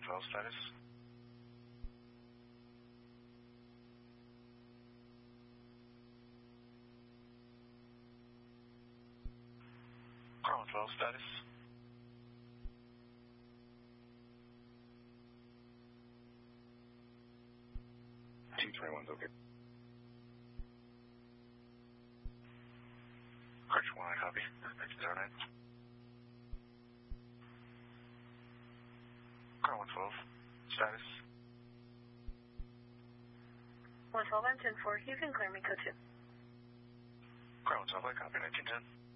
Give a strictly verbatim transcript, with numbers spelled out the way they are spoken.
twelve status. Ground twelve status. T twenty-one's okay. Correction one, I copy. zero nine. Ground one twelve. Status. one twelve, I'm ten four. You can clear me, code two. Ground one twelve, I copy nineteen ten.